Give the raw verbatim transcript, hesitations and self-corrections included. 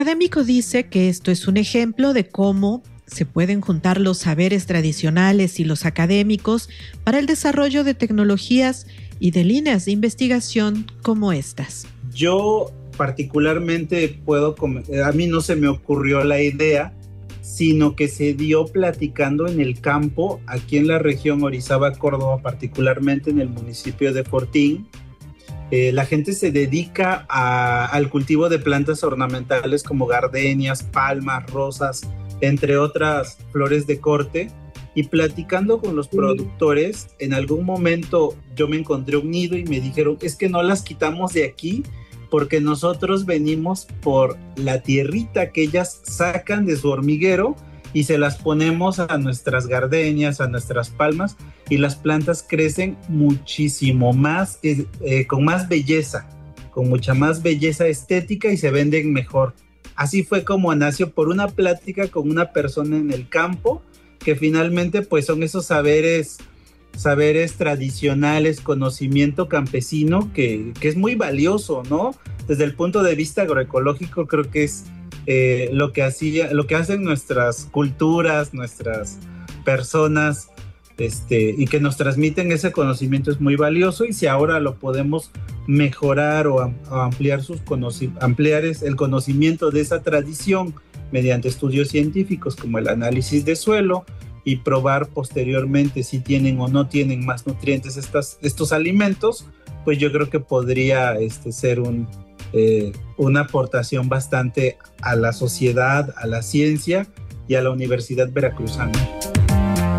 Académico dice que esto es un ejemplo de cómo se pueden juntar los saberes tradicionales y los académicos para el desarrollo de tecnologías y de líneas de investigación como estas. Yo particularmente puedo, a mí no se me ocurrió la idea, sino que se dio platicando en el campo, aquí en la región Orizaba, Córdoba, particularmente en el municipio de Fortín. Eh, la gente se dedica a, al cultivo de plantas ornamentales como gardenias, palmas, rosas, entre otras flores de corte. Y platicando con los productores, en algún momento yo me encontré un nido y me dijeron, es que no las quitamos de aquí porque nosotros venimos por la tierrita que ellas sacan de su hormiguero y se las ponemos a nuestras gardenias, a nuestras palmas, y las plantas crecen muchísimo más, eh, eh, con más belleza, con mucha más belleza estética y se venden mejor. Así fue como nació, por una plática con una persona en el campo, que finalmente pues son esos saberes, saberes tradicionales, conocimiento campesino que, que es muy valioso, ¿no? Desde el punto de vista agroecológico creo que es eh, lo que hacía, lo que hacen nuestras culturas, nuestras personas, este, y que nos transmiten ese conocimiento es muy valioso, y si ahora lo podemos mejorar o, am- o ampliar, sus conoci- ampliar es el conocimiento de esa tradición mediante estudios científicos como el análisis de suelo y probar posteriormente si tienen o no tienen más nutrientes estas, estos alimentos, pues yo creo que podría este, ser un, eh, una aportación bastante a la sociedad, a la ciencia y a la Universidad Veracruzana.